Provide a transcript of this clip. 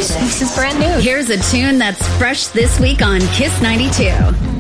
This is brand new. Here's a tune that's fresh this week on Kiss 92.